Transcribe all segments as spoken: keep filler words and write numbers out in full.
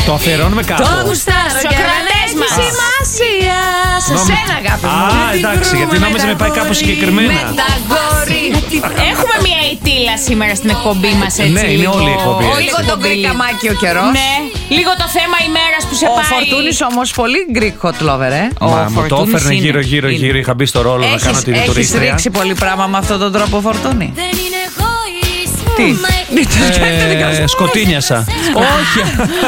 Το αφιερώνουμε κάπου. Το γουστάρω και δεν έχει σημασία. Σε σένα, αγάπη μου. Α, εντάξει, γιατί νόμιζα με πάει κάπου συγκεκριμένα. Με τα γόρι. Έχουμε μια ητήλα σήμερα στην εκπομπή μας, έτσι. Ναι, είναι όλη η εκπομπή. Λίγο το γκρικαμάκι ο καιρός. Ναι, λίγο το θέμα ημέρας που σε Ο πάει. Φορτούνης όμως πολύ Greek hot lover, ε. Μα μου το έφερνε είναι. γύρω γύρω Είναι. γύρω. Είχα μπει στο ρόλο να κάνω τη Έχεις λειτουργίστρια. ρίξει πολύ πράγμα με αυτόν τον τρόπο, Φορτούνη? Τι? Ε, σκοτίνιασα. Όχι.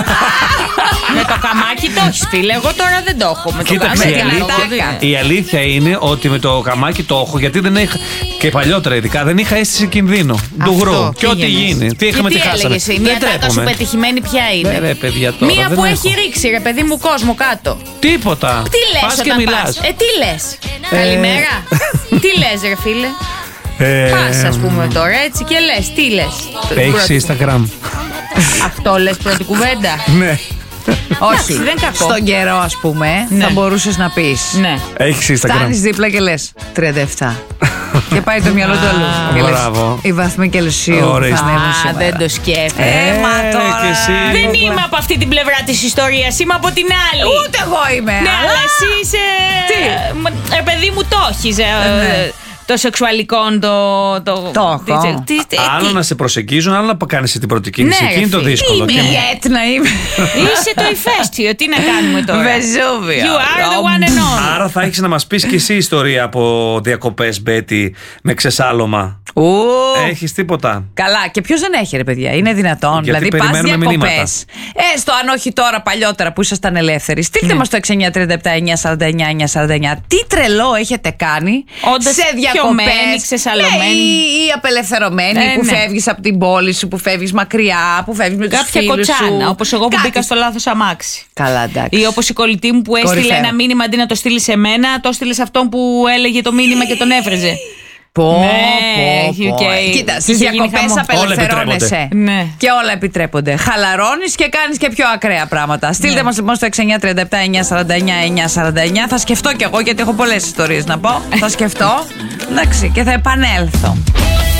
Με το καμάκι το έχεις, φίλε. Εγώ τώρα δεν το έχω. Με το Κοίταξε, η καμάκι αλήθεια, δεν- η αλήθεια είναι ότι με το καμάκι το έχω, γιατί δεν είχα. Και παλιότερα ειδικά δεν είχα αίσθηση κινδύνου. Ντουγρού. Και ό,τι πήγαινες. γίνει. Τι είχαμε, Και τι τι χάσαμε. έλεγες, η μία τάκα σου πετυχημένη ποια είναι? Ναι, ρε, παιδιά, τώρα Μία δεν που έχω. έχει ρίξει, ρε παιδί μου, κόσμο κάτω. Τίποτα. Τι λες Πας και όταν μιλάς. πας? Ε, τι λες? Καλημέρα. Τι λες, ρε φίλε? Ε, Πας, ας πούμε τώρα, έτσι, και λες. Τι λες? Έχεις Instagram. Αυτό λες πρώτη κουβέντα? Ναι. Όχι, δεν κακό. Στον καιρό, ας πούμε, Ναι. θα μπορούσες να πεις. Ναι. Έχεις Instagram. Φτάνεις δίπλα και λες τριάντα επτά. Και πάει το μυαλό του αλλού. Και λες, Μπράβο. οι βαθμοί Κελσίου Ωραία. θα ανέβουν Α, σήμερα. δεν το σκέφτεσαι. Ε, μα Ε, τώρα. και εσύ. Δεν είμαι από αυτή την πλευρά της ιστορίας, είμαι από την άλλη. Ούτε εγώ είμαι. Ναι, αλλά αλλά- εσύ είσαι. Τι? Ε, παιδί μου, το έχεις. ε, ναι. Το σεξουαλικό, το. Το, Το τι- έχω. τι- τι- Άλλο τι- να σε προσεγγίζουν, άλλο να κάνεις την πρώτη κίνηση. Ναι, Εκεί είναι ρε το φίλε. δύσκολο. Είμαι Και- η Έτνα, είμαι. Είσαι το ηφαίστειο, τι να κάνουμε τώρα. Βεζούβιο. You are the one and only. Άρα θα έχεις να μας πεις και εσύ ιστορία από διακοπές, Μπέτη, με ξεσάλωμα. Ου. Έχεις τίποτα? Καλά, και ποιο δεν έχει, ρε παιδιά, είναι δυνατόν. Γιατί δηλαδή, πα περιμένουμε διακοπές. μηνύματα. Έστω αν όχι τώρα, παλιότερα που ήσασταν ελεύθεροι. Στείλτε Ναι. μας το έξι εννιά τρία επτά εννιά σαράντα εννιά εννιά σαράντα εννιά. Τι τρελό έχετε κάνει Όντας σε πιωμένοι, διακοπές. ξεσαλωμένοι. Ναι, ή, ή απελευθερωμένοι Ε, που ναι. φεύγεις από την πόλη σου, που φεύγεις μακριά, που φεύγεις με τους Κάποια φίλους σου. κοτσάνα, όπως εγώ που Κάτι. μπήκα στο λάθος αμάξι. Καλά, εντάξει. Ή όπως η κολλητή μου που έστειλε Κορυφαίο. ένα μήνυμα αντί να το στείλει σε μένα, το έστειλε σε αυτόν που έλεγε το μήνυμα και τον έβρεζε. Πω, Ναι, πω, πω. και- Κοίτα, και στις είχε γίνει διακοπές χαμό. απελευθερώνεσαι. Ναι. Και όλα επιτρέπονται. Χαλαρώνεις και κάνεις και πιο ακραία πράγματα. Στείλτε Ναι. μας λοιπόν στο έξι εννιά τρία επτά εννιά σαράντα εννιά εννιά σαράντα εννιά. Θα σκεφτώ κι εγώ, γιατί έχω πολλές ιστορίες να πω. Θα σκεφτώ. Εντάξει, και θα επανέλθω.